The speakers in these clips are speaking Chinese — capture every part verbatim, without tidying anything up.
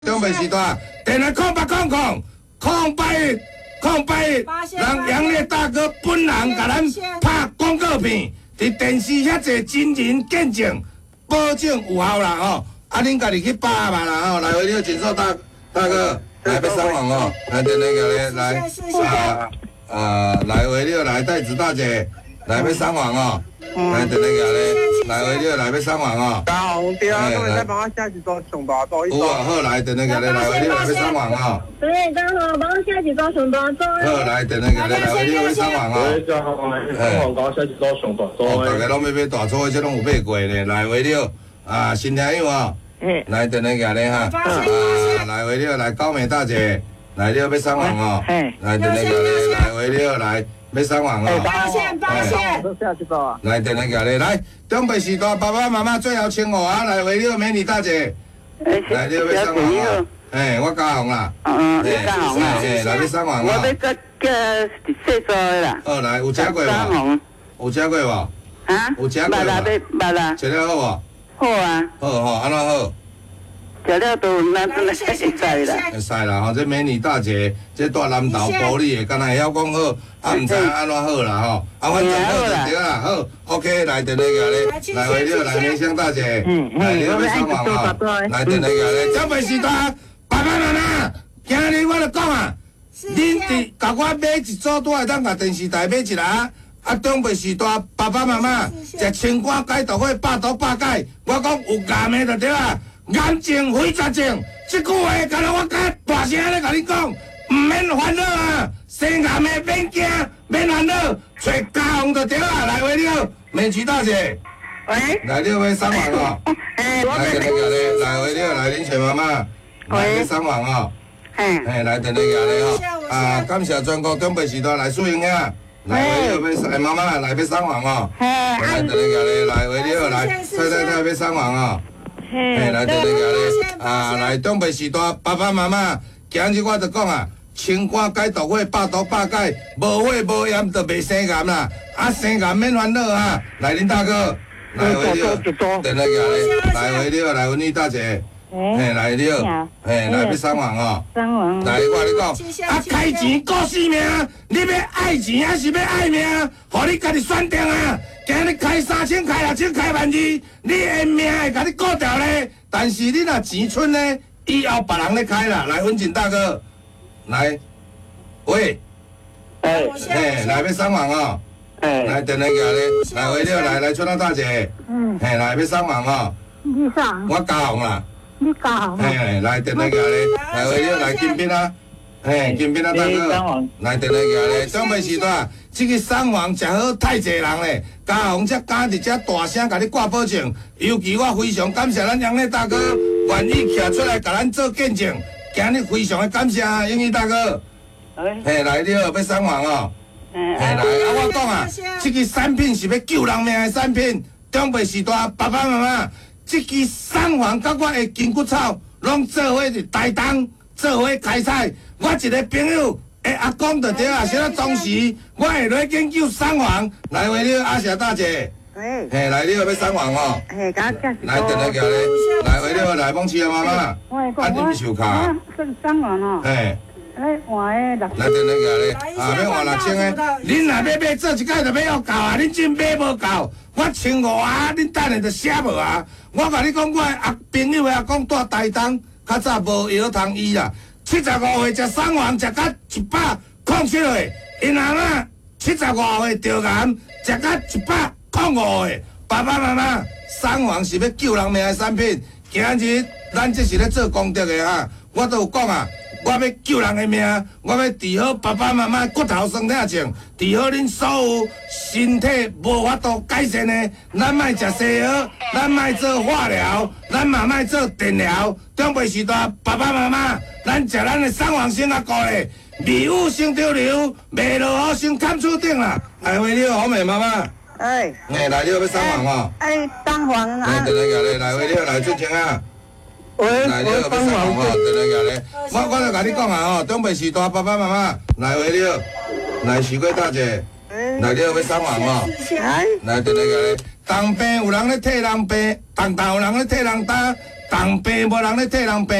中北时段电来空八空空空八一空八一，让杨烈大哥本人甲咱拍广告片，伫电视遐济真人见证，保证有效啦吼！啊，恁家己去拍嘛啦吼！来回你锦硕大大哥来要上网哦，来电来个咧来啊啊来回你来戴子大姐来要上网哦。来，等那个咧，来回你来要上网哦。 大红对啊，我再帮我下一组上大组。 有啊，好来，等那个咧，来回你来要上网哦。 对，刚好帮我下一组上大组。 好来，等那个咧，来回你要上网哦。 对，刚好来上网，下一组上大组。 哦，大家拢要买大组的，这拢有买过呢。来回你啊，新朋友哦。嗯。来，等那个咧哈，啊，来回你来高美大姐，来你要上网哦。嗯。来，等那个咧，来回你来。要上网哦！ 抱歉，抱歉。 来，等下个咧，来，中北时代爸爸妈妈最后请我啊！来，为了美女大姐，来，你要上网哦！哎，我嘉宏啦。 嗯，你嘉宏啊？ 哎，来要上网哦！ 我要个个细数的啦。 好，来，有吃过无？有吃过无？ 啊？ 有吃过无？ 捌啦，捌啦。 吃了好无？ 好啊。 好好，安怎好？ 食了都那那会使啦。 会使啦，吼！这美女大姐，这大南投玻璃的，敢若会晓讲好，啊，唔知安怎好啦，吼！啊，反正好就对啦，好 ，OK， 来等那个咧，来回了，来梅香大姐，来你要上网哦，来等那个咧，中北时代爸爸妈妈，今日我就讲啊，恁伫甲我买一组都会当甲电视台买一啦。啊，中北时代爸爸妈妈食清肝解毒血，百毒百解，我讲有癌的就对啦。癌症非绝症，这句话敢若我甲大声咧甲你讲，唔免烦恼啊！生癌的免惊，免烦恼，找家宏就对啦。来回了，美琪大姐， 喂， 来了要上网哦。 哎，我来等那个咧，来回了，来林雪妈妈，来要上网哦。 哎， 哎，来等那个咧吼，啊，感谢全国中北时代来输赢啊！来回了要，哎妈妈来要上网哦。来等那个咧，来回了来，太太太要上网哦。嘿，来，等那个咧，啊，来东北时代爸爸妈妈，今日我就讲啊，清肝解毒血，百毒百解，无血无炎就袂生癌啦。啊，生癌免烦恼啊！来，林大哥，来回了，等那个咧，来回了，来文女大姐，嘿，来了，嘿，来要上网哦。 上网。 来，我跟你讲，啊，开钱顾性命，你要爱钱还是要爱命？互你家己选定啊！今日开三千，开六千，开万二，你的命会甲你顾掉咧。但是你若钱剩咧，以后别人咧开啦。来，文锦大哥，来，喂， 哎， 嘿，来要上网哦。 哎， 来，等那个咧，来回了，来来，春兰大姐，嗯，嘿，来要上网哦。 你上。 我嘉宏啦。 你讲。 嘿，来等那个咧，来回了，来金斌啊。嘿，金斌啊，大哥，来等那个咧，中北时代。这个上网真好，太济人咧。嘉宏才敢伫遮大声甲你挂保证，尤其我非常感谢咱杨烈大哥愿意徛出来甲咱做见证，今日非常的感谢英语大哥。嘿，来了要上网哦。嘿，来，啊我讲啊，这个产品是要救人命的产品。中北时代爸爸妈妈，这个上网甲我的筋骨草，拢做伙是台东，做伙开采。我一个朋友。诶，阿公就对啦，现在当时我会来研究上网，来为了阿霞大姐， 喂， 嘿，来你要上网哦， 嘿，甲介绍。 来等那个咧，来为了来帮chị妈妈， 喂， 啊你手卡， 上上网哦， 嘿， 来换诶六， 来等那个咧，啊要换六千诶，恁若要买做一届就要够啊，恁真买无够，我千五啊，恁等下就写无啊，我甲你讲，我阿朋友阿公住台东，较早无药通医啦。七十五岁食上网食到一百零七岁，因阿妈七十五岁得癌，食到一百零五岁。爸爸妈妈，上网是要救人命的产品。今日咱这是咧做功德的哈，我都有讲啊，我要救人的命，我要治好爸爸妈妈骨头酸痛症，治好恁所有身体无法度改善的，咱莫食西药，咱莫做化疗，咱嘛莫做电疗。中北时代爸爸妈妈，咱食咱的上网先啊顾咧，迷雾先潮流，未落好先看厝顶啦。来回你好美妈妈。 哎， 哎，来了要上网哦。 哎，上网啊。 来，等下个咧，来回你来出钱啊。 喂， 来了要上网哦，等下个咧，我我就甲你讲啊哦，中北时代爸爸妈妈，来回了，来徐贵大姐，来了要上网哦。来，等下个咧，当病有人咧替人病，当当有人咧替人担。当病无人咧替人病啦，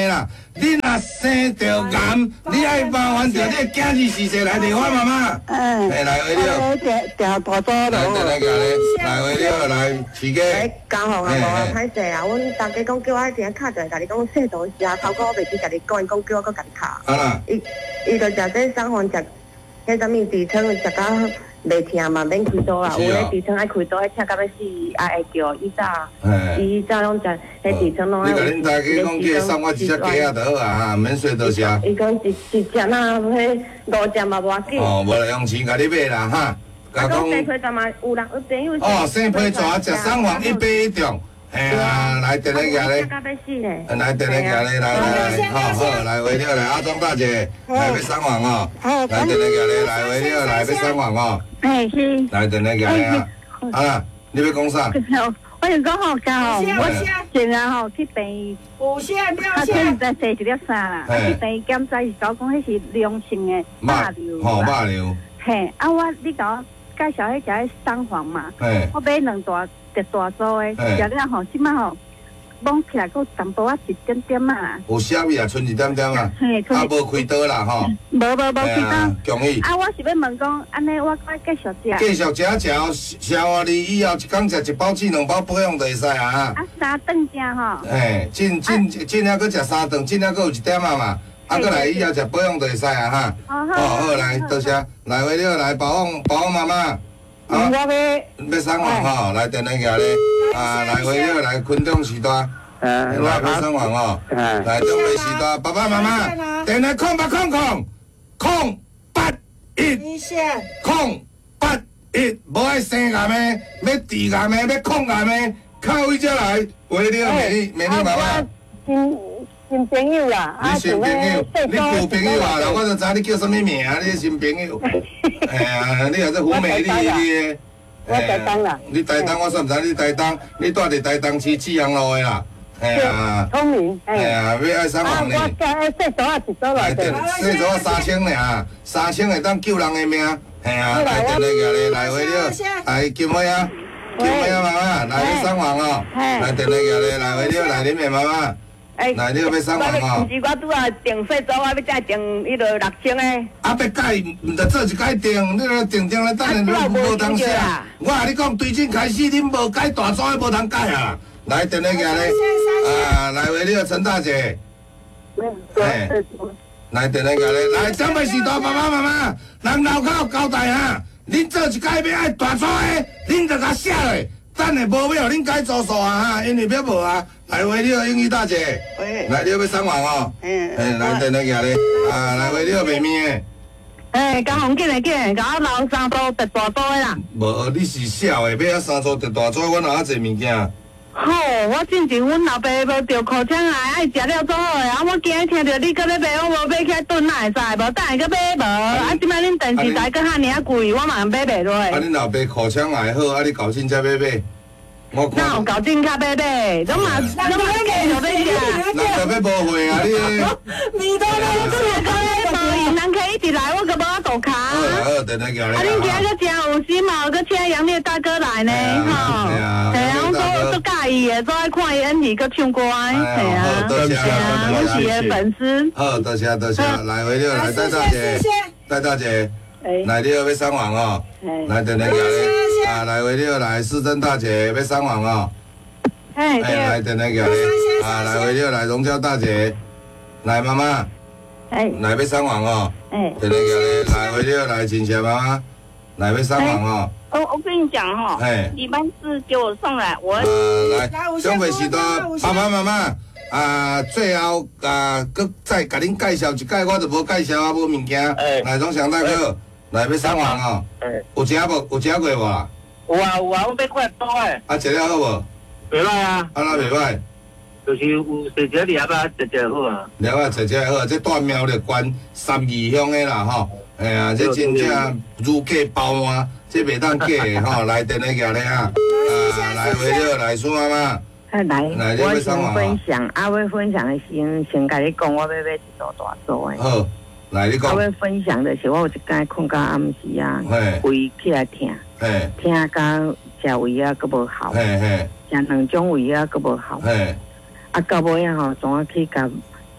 你若生着癌，你爱麻烦着你的囝儿逝世来电话妈妈。 哎， 哎，来为了， 我调调大组来咯。 等来家咧，来为了来起家。 哎，刚好啊，无啊，歹势啊，阮大家讲叫我一定敲电话，甲你讲细度时啊，头哥我袂记甲你讲，伊讲叫我搁甲你敲。 啊啦， 伊伊就食这上环食，迄啥物痔疮食到袂疼嘛，免开刀啊。有咧痔疮爱开刀，爱请到要死，啊会叫伊早，伊早拢食迄痔疮拢爱。 你甲恁大家讲叫送我一只鸡啊就好啊，哈，免水多食。 伊讲一一只呐，迄五只嘛无要紧。 哦，无用钱甲你买啦，哈。 甲讲生皮怎嘛有人有朋友。 哦，生皮蛇食三黄一杯一中。哎呀，来电来家咧，来电来家咧，来来来，好好来为了来阿庄大姐来要送黄哦，来电来家咧，来为了来要送黄哦， 哎是。 来电来家咧啊，啊啦，你要讲啥？ 我是讲好家吼，我现在吼去病， 五线六他线， 再洗一粒衫啦，去病检查是讲讲迄是良性的肉瘤， 吼肉瘤， 嘿，啊我你甲我介绍迄只迄三黄嘛，我买两大。特大组的，食了吼，即摆吼，摸起来佫淡薄仔一点点啊。 有啥物啊？剩一点点啊？啊，无开刀啦吼。 无无无开刀。 恭喜。 啊，我是要问讲，安尼我该继续食。 继续食食，吃完你以后一工食一包至两包保养就会使啊。 啊，三顿食吼。 嘿，进进进了佫食三顿，进了佫有一点啊嘛。啊，过来以后食保养就会使啊哈。哦好，来多谢，来为了来保养保养妈妈。啊！我要要送黄吼，来电来家咧，啊，来为了来昆中时代，来要送黄吼，来中北时代，爸爸妈妈，电来空八空空空八一，空八一，无爱生癌的，要治癌的，要抗癌的，靠伊才来，为了美丽美丽妈妈。 新新朋友啦， 你新朋友，你旧朋友啊啦，我就知你叫什么名，你新朋友。哎呀，你也是胡美丽的。 我台东啦。 你台东我算唔知你台东，你住伫台东市志阳路的啦。哎呀。 聪明。哎呀，要爱三万呢。 我加细组啊，一组来对。细组啊三千尔，三千会当救人的命。哎呀，来电来家咧，来回了，来金妹啊，金妹啊妈妈，来要三万哦。来电来家咧，来回了，来恁的妈妈。来，你要要送黄哦？ 毋是，我拄啊订细组，我要再订迄落六千的。 啊，要改，毋着做一改订，你若订订咧，等下你无通写。我甲你讲，对正开始恁无改大组，无通改啊！来，电咧家咧，啊，来为了陈大姐。哎，来电咧家咧，来长辈时代，爸爸妈妈，人老口交代哈，恁做一改要爱大组的，恁着甲写落。等下无要，恁改做数啊哈，因为要无啊。来为了英语大姐，来你要送黄哦，哎，来电来家咧，啊，来为了妹妹。 哎，江红紧来紧来，甲我留三组特大组的啦。 无，你是小的，要啊三组特大组，我哪啊侪物件。 好，我进前阮老爸无着口腔癌，爱食了做好诶，啊，我今日听着你搁咧买，我无买起来炖哪会使？无等下搁买无？啊，即摆恁电视台搁遐尔贵，我嘛买袂落。 啊，恁老爸口腔癌好，啊，你搞清才买买。我看。 哪有搞进较买买？拢嘛，拢嘛继续买食。 人特别无会啊，你。 你都来做下个咧，无因人客一直来，我搁无法度卡。 好，好，等下叫你。 啊，恁今日搁真有心嘛，搁请杨烈大哥来呢，吼。 对啊。 系啊，我都都介意的，都爱看伊演戏搁唱歌，系啊。 多谢啊，我是伊的粉丝。 好，多谢多谢，来回了，来戴大姐，戴大姐，来你要要送黄哦，来等下叫你，啊，来回了，来市政大姐要送黄哦。哎，来等下叫你，啊，来回了，来荣娇大姐，来妈妈， 哎， 来要送黄哦， 哎， 等下叫你，来回了，来亲戚妈妈，来要送黄哦。 我我跟你讲哈，你们是给我送来，我呃来，中北时代爸爸妈妈啊，最后啊，搁再甲恁介绍一届，我就无介绍啊，无物件。来，钟祥大哥，来要送黄哦。有食无？有食过无？ 有啊有啊，我买过多诶。 啊，食了好无？ 袂歹啊。 啊，哪袂歹？ 就是有食食粒啊，食食好啊。 粒啊，食食好，这带苗栗县三义乡的啦吼。哎呀，这真正如假包换。这袂当假的吼，来电来家咧啊！啊，来为了来苏妈妈， 啊来， 来你要送我先分享，啊，我分享的先先甲你讲，我要买一组大组的。 好，来你讲。 我要分享的是，我有一间困到暗时啊，胃起来疼，疼到食胃啊，佫无好，食两种胃啊，佫无好。啊，到尾啊吼，总啊去甲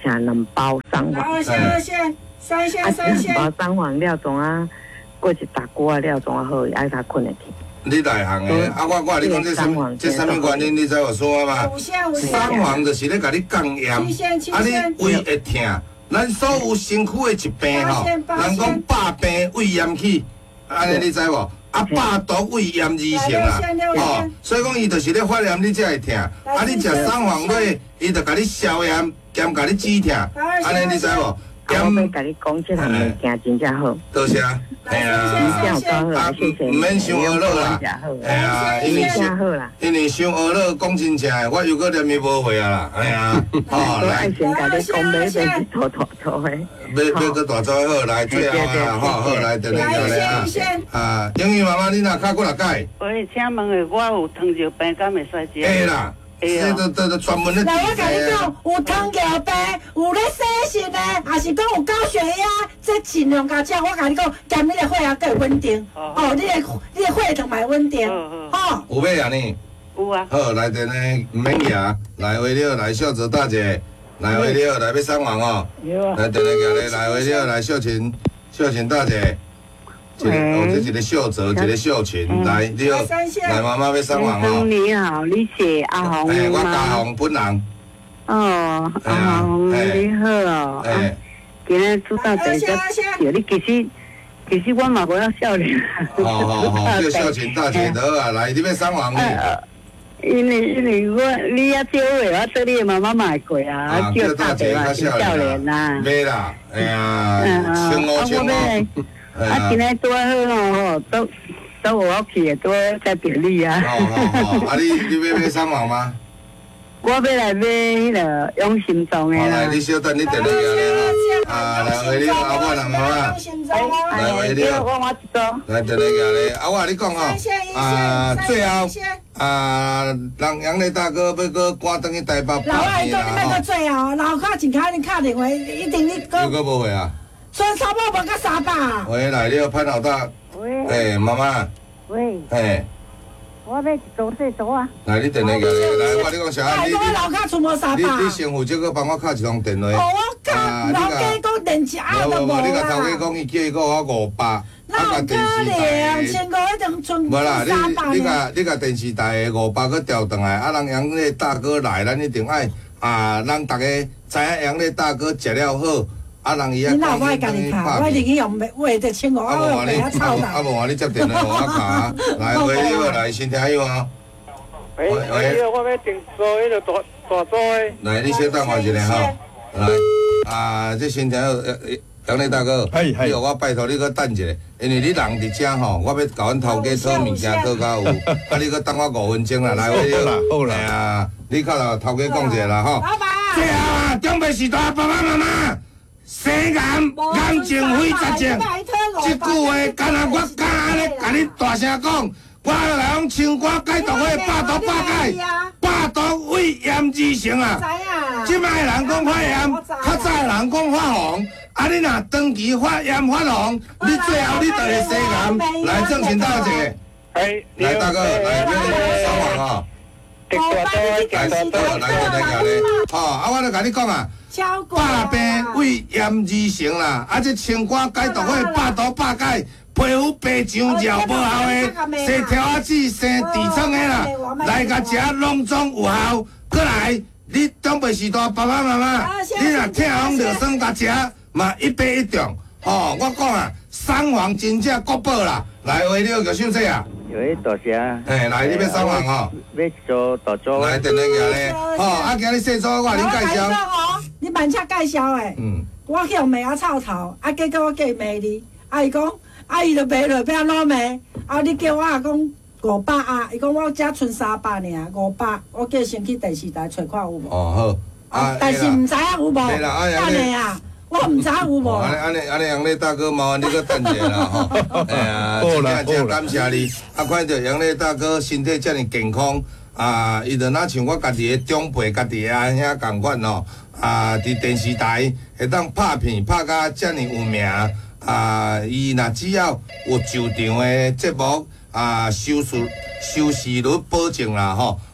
请两包三然后黄， 先二线三线啊， 三线， 两包三黄了，总啊过一大锅啊了，总啊好，爱他困得去。 你内行的，啊，我我你讲这什么？这什么原因？你知有说吗？ 五线五线， 三黄就是咧甲你降炎， 七线七啊， 线你胃会痛。咱所有身躯的疾病吼， 八线八线人讲百病胃炎起，安尼你知无？啊，百毒胃炎而成啦，吼，所以讲伊就是咧发炎，你才会痛。啊，你食三黄蕊，伊就甲你消炎，兼甲你止痛，安尼你知无？ 我要甲你讲，这项物件真正好。 多谢，哎呀，啊，唔免伤恶乐啦，哎呀，因为真好啦， 因为伤恶乐讲真正的，我又搁连咪无会啊啦，哎呀， 哦，来，先甲你讲，买买一坨坨坨的， 买买个大桌好来，最后啊，好好来，等等下来啊，啊，英语妈妈，你若较过来改？ 喂，请问的，我有糖尿病，敢会使食？ 会啦。这都都都专门咧。 来，我甲你讲，有糖尿病，有咧洗肾的，还是讲有高血压，这尽量甲食。我甲你讲，减你的血压更稳定。哦，你的你的血糖嘛稳定。哦。 有买啊你？ 有啊。 好，来电呢，唔免牙，来回了，来秀泽大姐，来回了，来要上网哦。 有啊。 来电来叫你，来回了，来秀琴，秀琴大姐。一个哦，这一个秀泽，一个秀琴，来你好，来妈妈要上网哦。 你好，你是阿红吗？ 哎，我阿红本人。 哦，阿红你好哦。哎。今日煮到第只，叫你其实其实我嘛无要少年。 好好好，叫秀琴大姐得啊，来你要上网呢。 因为因为我你啊少话，我对你的妈妈嘛会过啊，叫大姐嘛是少年啦。 没啦，哎呀，请我请我。 啊，今日多好哦，都都我去的多在便利啊。 哦哦哦，啊你你要买上网吗？ 我要来买迄个永心庄的啦。 来，你稍等，你等下咧哈。啊，来回你阿我啦妈妈。来回你。 我我知道。 来等下咧，阿我你讲吼，啊最后啊，让杨磊大哥要搁赶登去台北老外讲你要搁拍片啦最后，老卡真卡你敲电话，一定你吼。又搁无回啊？ 剩差不多无到三百。 喂，来了，潘老大。 喂。 哎，妈妈。 喂。 哎。 我要一组这组啊。 来，你等下个来，我你讲啥？你我老卡出无三百。 你你先负责个帮我敲一通电话。 哦，我卡老家讲电池啊都无啦。 你甲头家讲，伊叫伊个我五百，啊甲电视台。 千五一定剩无啦， 三百。 你你甲你甲电视台的五百个调转来，啊，让杨磊大哥来，咱一定爱啊，让大家知影杨磊大哥食了好。啊，人伊啊， 你哪我家己卡，我一定去用话得千五，我用袂啊臭啦。 啊无话你接电话互我卡，来回你来先听有啊。 喂喂，我要订做迄个大大桌的。 来，你先等我一下哈。来，啊，这先听杨磊大哥，你我拜托你搁等一下，因为你人伫遮吼，我要甲阮头家讨物件讨到有，啊，你搁等我五分钟啦，来回你。好啦，啊，你靠头头家讲一下啦吼。 老板。 最后啊，中北时代爸爸妈妈。生眼眼睛灰十只，这句话敢若我敢安尼甲你大声讲，我来讲青瓜解毒会百毒百解，百毒胃炎而成啊！即摆人讲发炎，较早人讲发红，啊你若长期发炎发红，你最后你就会生眼。来，正经大姐，来大哥，来这里上网啊！来，来来来来来，好，啊我来甲你讲啊。百病胃炎而成啦，啊！这青瓜解毒会百毒百解，皮肤白上焦无效的，生条仔子、生痔疮的啦，来甲食拢总有效。过来，你长辈时代爸爸妈妈，你若痛风就算甲食嘛一杯一中。吼，我讲啊，三黄真正国宝啦，来回了就休息啊。 有诶，大声。 哎，来，你要三黄吼？ 要做大桌。 来，等下行咧。吼，啊，今日细组我恁介绍。 你慢车介绍诶，嗯，我去用卖啊臭头，啊结果我叫伊卖你，啊伊讲，啊伊就卖落要安怎卖？啊你叫我讲五百啊，伊讲我只剩三百尔，五百，我叫先去电视台找看有无？ 哦好， 啊但是唔知影有无？等下啊，我唔知有无？ 安尼安尼安尼，杨磊大哥麻烦你搁等一下啦吼。哎呀，真正真感谢你，啊看到杨磊大哥身体遮尔健康，啊伊就若像我家己的长辈、家己的阿兄共款咯。啊！伫电视台会当拍片拍甲遮尔有名啊！伊若只要有就场的节目啊，收视收视率保证啦吼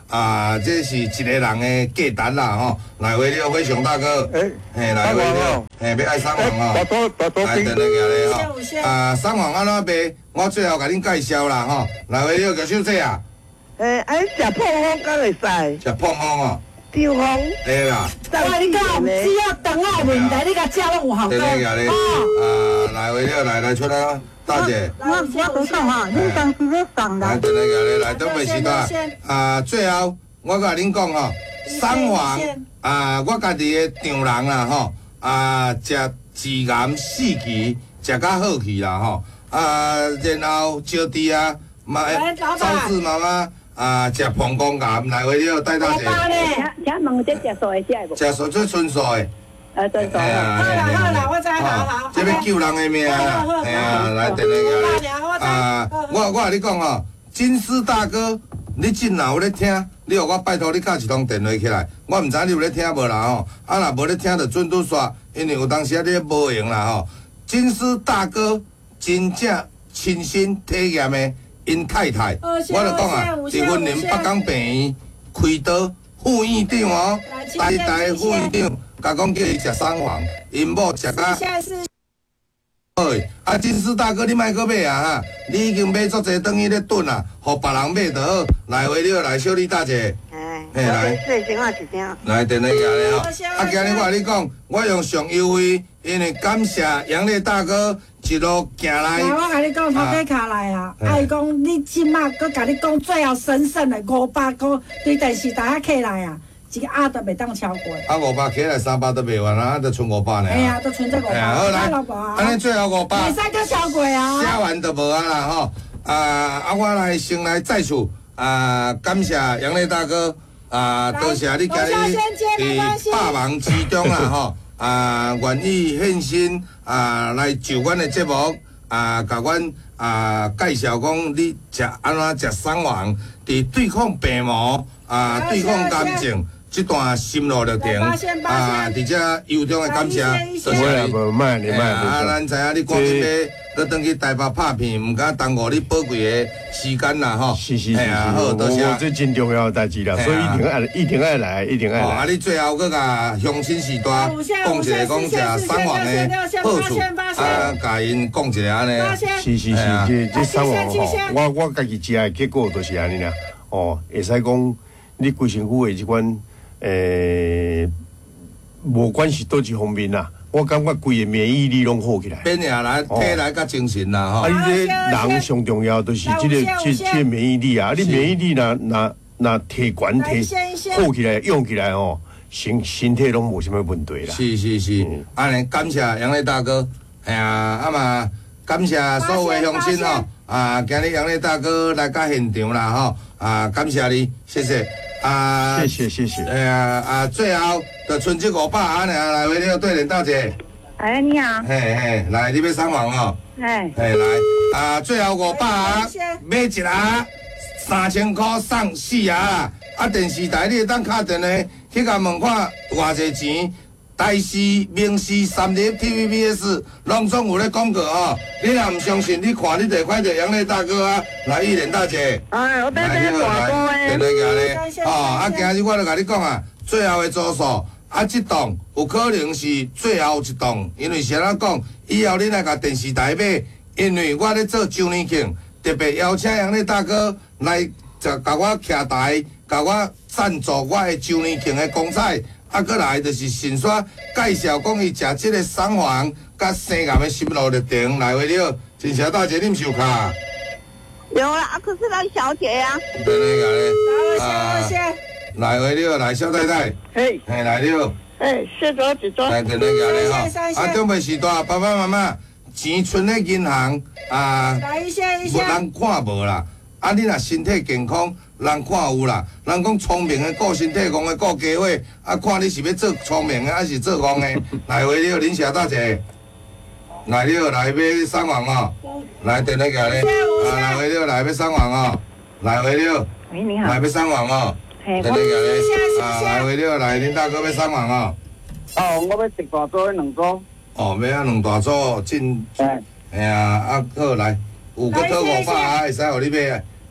啊，这是一个人的价值啦吼。来回了飞熊大哥， 哎， 嘿，来回了，嘿，要爱送黄哦。 大多大多来，等你下咧吼。啊，送黄安怎卖？我最后甲恁介绍啦吼。来回了，叫小姐啊。 诶，爱食碰风敢会使？ 食碰风哦。 丢风。 对啦。 我你讲，只要等我问题，你甲食拢有效果。 等你下咧。啊，来回了，来来出来啊，大姐。 我我不送哈，你当时在送来， 的。 等你下咧，来准备时段。啊，最后我甲恁讲吼，送黄啊，我家己的丈人啦吼，啊，食自然四季，食较好去啦吼。啊，然后招娣啊，妈，周氏妈妈啊，食膀胱癌，来回了带大姐。 请问这食素的食无？ 食素最纯素的。 呃，纯素。 好啦好啦，我知好好。 这要救人的命啦，系啊，来等你下。啊，我我甲你讲吼，金丝大哥，你真若有咧听，你互我拜托你打一通电话起来，我毋知你有咧听无啦吼。啊，若无咧听，就准拄煞，因为有当时啊你无闲啦吼。金丝大哥真正亲身体验的，因太太，我就讲啊，伫云林北港病院开刀副院长哦，台大副院长。甲讲叫伊食三黄，因某食甲。好诶，啊金丝大哥，你莫搁买啊哈！你已经买足济，等于咧囤啊，互别人买就好。来回了，来小李大姐。 哎， 嘿来。 细声啊，一声。 来，电话下咧吼。啊，今日我甲你讲，我用上优惠，因为感谢杨烈大哥一路行来。 来，我甲你讲，头家卡来啊！啊，伊讲你即马搁甲你讲最后神圣的五百个对电视台客来啊！一个鸭都袂当超过。 啊，五百起来三百都卖完啊，就剩五百呢。 哎呀，都存这五百。 好来，安尼最后五百。 袂使搁超过啊。 写完就无啊啦吼。啊啊，我来先来再次啊，感谢杨烈大哥啊，多谢你今日伫百忙之中啦吼啊，愿意献身啊来就阮的节目啊，甲阮啊介绍讲你食安怎食三黄，伫对抗病魔啊，对抗癌症。这段心路历程啊，伫遮由衷的感谢， 多谢你。无卖你卖。 啊，咱知影你赶紧要，要转去台北拍片，唔敢耽误你宝贵的时间啦吼。 是是是是，好，多谢。这真重要的代志啦，所以一定爱，一定爱来，一定爱来。 啊，你最后搁甲乡亲时代讲一个讲一下三黄的好处，啊，甲因讲一下安尼。 是是是，这这三黄吼，我我家己食的结果就是安尼啦。哦，会使讲你规身躯的即款。诶，无管是倒一方面啦，我感觉规个免疫力拢好起来， 变下来体来甲精神啦吼。 啊，你这人上重要就是即个即即个免疫力啊，你免疫力若若若提悬提好起来用起来哦，身身体拢无啥物问题啦。 是是是，安尼感谢杨烈大哥，哎呀，啊嘛感谢所有的乡亲吼，啊，今日杨烈大哥来到现场啦吼，啊，感谢你，谢谢。啊， 谢谢谢谢。 哎呀啊，最后就剩这五百安尼啊，来为了对联大姐。 哎，你好。 嘿嘿，来，你要三黄哦。 哎。 嘿，来，啊，最后五百啊，买一盒三千块送四盒啦。啊，电视台你会当敲电话去甲问看偌济钱。台视、明视、三立、T V B S 拢总有咧广告哦。你若唔相信，你看你就看到杨烈大哥啊，来玉莲大姐。 哎，我等等大哥诶。电话架咧，哦，啊，今日我就甲你讲啊，最后的组数，啊，这档有可能是最后一档，因为是安怎讲，以后你来甲电视台买，因为我咧做周年庆，特别邀请杨烈大哥来，就甲我徛台，甲我赞助我的周年庆的公仔。啊，过来就是顺续介绍讲伊食即个三黄甲生癌的心路历程，来回了，真谢大姐，你毋是有卡？ 有啦，可是那小姐呀。 对对个咧。 啊， 来回了，来小太太。 嘿。 嘿，来了。 哎，四桌几桌？ 来，对对个咧吼。啊，准备时代，爸爸妈妈，钱存咧银行啊，无人看无啦。啊，你若身体健康。人看有啦，人讲聪明的顾身体，戆的顾家伙，啊，看你是要做聪明的，还是做戆的？来回了，恁谢大姐，来了来买三黄哦，来电话个咧，啊，来回了来买三黄哦，来回了， 喂，你好， 来买三黄哦，电话个咧，啊，来回了来，恁大哥买三黄哦。 哦，我要一大组，两组。 哦，要啊两大组，真，哎呀，啊好来，有个套五百啊，会使互你买啊。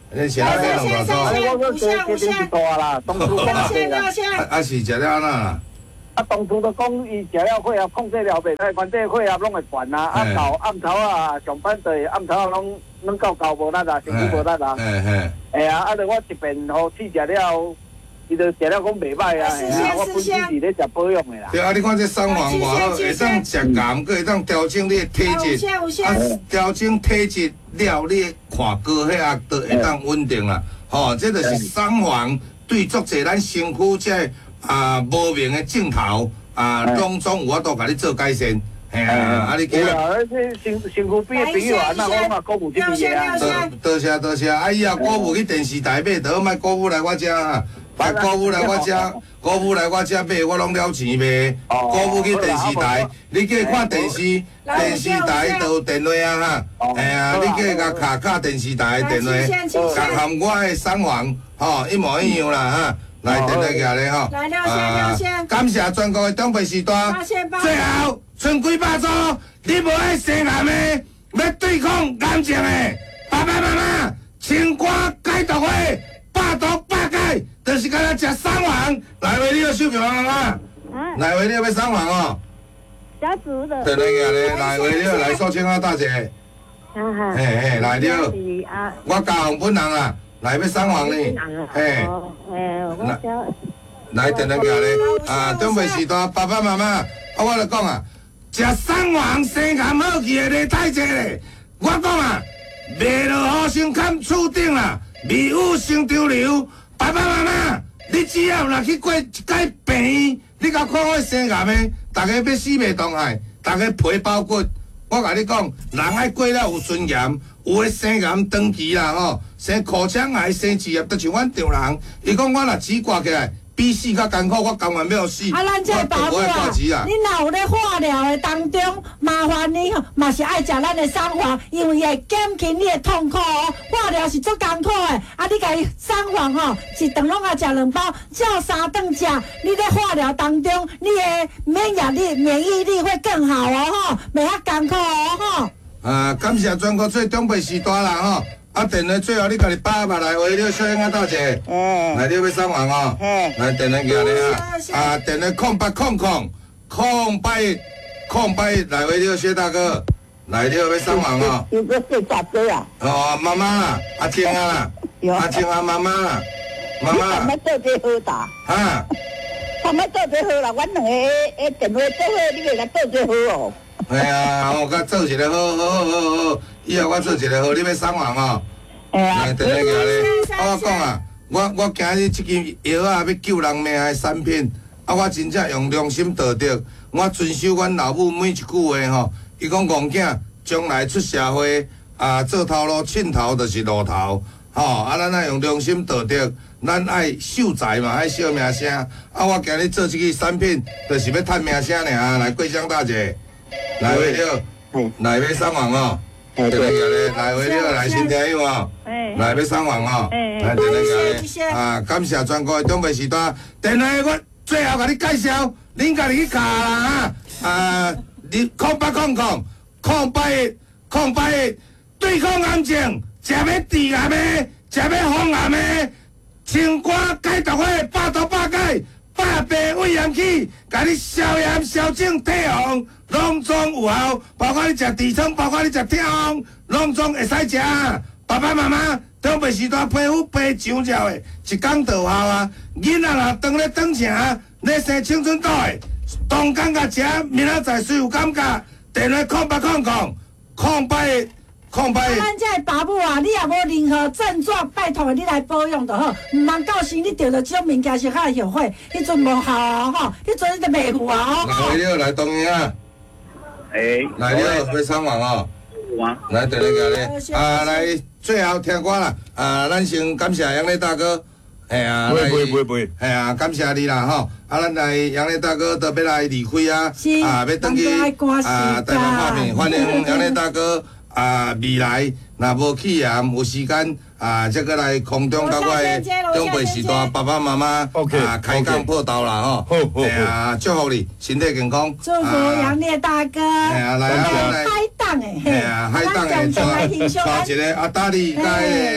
你吃那边两大撮。 我我这这是大啦，当初讲这啦。 啊是食了安那啦？ 啊，当初都讲伊食了血压控制了袂，但反正血压拢会悬啊。啊到暗头啊，上班对暗头啊拢拢到高无力啦，身体无力啦。嘿嘿。哎啊，啊！着我一遍好试食了。伊就食了讲袂歹啊，我本身是咧食保养的啦。 对啊，你看这三黄外好，会当食癌，佮会当调整你的体质，啊，调整体质了，你看高血压都会当稳定啦。吼，这就是三黄对足侪咱身躯这啊无明的镜头啊，拢总有法度甲你做改善。嘿啊，啊你记啊，这身身躯边的朋友啊，那我拢嘛鼓舞你哋啊。 多多谢多谢，啊以后鼓舞去电视台买，倒莫鼓舞来我遮啊。来歌舞来我遮，歌舞来我遮买，我拢了钱卖。歌舞去电视台，你去看电视，电视台都有电话啊哈。哎呀，你去甲卡卡电视台的电话，甲含我的三黄，吼一模一样啦哈。来电话下咧吼。 来六千六千。 感谢全国的长辈时代。最后剩几百组，你无爱生癌的，要对抗癌症的，爸爸妈妈，青瓜解毒会。百毒百解，就是干那食三黄。来位你要手续妈妈，来位你要三黄哦。 家族的。 对对个咧，来位你要来寿青啊大姐。嘿嘿，来了。我家红本人啊，来要三黄呢。嘿。来，来电话个咧，啊，长辈时代爸爸妈妈，啊，我来讲啊，食三黄生癌好去的咧，太济咧。我讲啊，卖落好心坎厝顶啦。未有成潮流，爸爸妈妈，你只要若去过一届病院，你甲看我生癌的，大家要死袂动害，大家皮包骨。我甲你讲，人爱过了有尊严，有诶生癌长期啦吼，生口腔癌、生职业，都像阮丈人。伊讲我若钱挂起来，比死较艰苦，我甘愿要死。 啊，咱这爸母啊，你若有咧化疗的当中，麻烦你吼，嘛是爱食咱的三黄，因为会减轻你的痛苦哦。化疗是足艰苦的，啊，你家三黄吼，一顿拢啊食两包，照三顿食。你咧化疗当中，你的免疫力、免疫力会更好哦吼，袂遐艰苦哦吼。 啊，感谢全国最长辈时代啦吼。啊，电话最后你家己打吧来，话了小英啊大姐，来你要三黄哦，来电话叫你啊，啊电话空八空空空八空八来话了薛大哥，来你要三黄哦。 有个是大哥啊。 哦，妈妈啦，阿青啊啦，阿青啊妈妈啦，妈妈。 他们做这好打。 哈。 他们做这好啦，阮两个诶电话做好，你袂甲做这好哦。 哎呀，我甲做一个好好好好好，以后我做一个好，你要三黄哦。来，电话过来。我讲啊，我我今日即支药啊，要救人命的产品，啊，我真正用良心道德，我遵守阮老母每一句话吼。伊讲戆囝将来出社会啊，做头路凊头就是路头，吼啊，咱爱用良心道德，咱爱守财嘛，爱惜名声。啊，我今日做即支产品，就是要趁名声尔。来，桂香大姐。来会了，来要三黄哦，电话过来，来会了，来先听有哦，来要三黄哦，来电话过来，啊，感谢全国的长辈时代，电话我最后甲你介绍，恁家己去卡啦啊，啊，你空八空空，空八空八，对抗癌症，食要治癌的，食要防癌的，青瓜解毒会，百毒百解。百病胃炎气，甲你消炎消肿退红，拢总有效。包括你食痔疮，包括你食痛风，拢总会使食。爸爸妈妈长辈时代皮肤白上照的，一工就有效啊。囡仔若当咧长城，咧生青春痘的，当工甲食，明仔载虽有感觉，电话空八空空空八。空白。 咱这爸母啊，你也无任何症状，拜托你来保养就好。唔通到时你着到这种物件是较后悔，迄阵无效啊吼，迄阵你就袂赴啊吼。 来了，来东营啊！ 诶， 来了，要三黄哦。来，电话过来。啊，来，最后听歌啦。啊，咱先感谢杨丽大哥。哎呀，来， 不不不不， 哎呀，感谢你啦吼。啊，咱来杨丽大哥都要来离开啊，啊，要登去啊，台湾方面欢迎杨丽大哥。啊，未来若无气炎，有时间啊，再过来空中甲我的长辈时代爸爸妈妈啊开讲报道啦吼。 好，好， 哎呀，祝福你身体健康。 祝福杨烈大哥。 哎呀，来啊，来。 海档诶， 哎呀，海档诶，带带一个啊，大力甲个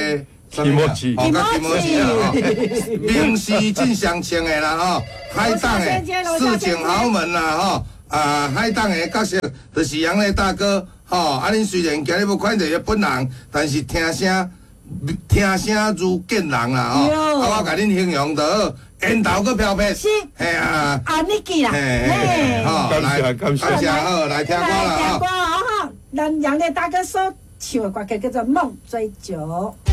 提莫奇， 哦，甲提莫奇啦，吼，名士正常穿的啦，吼，海党的市井豪门啦，吼，啊，海党的角色就是杨磊大哥，吼，啊，恁虽然今日要看到伊本人，但是听声听声如见人啦，吼，啊，我甲恁形容得好，烟头搁飘飘， 是， 嘿啊， 啊，你记啦， 嘿，好，来， 感谢， 感谢，好，来听歌啦， 听歌哦，哈，咱杨烈大哥所唱的歌曲叫做《梦追酒》。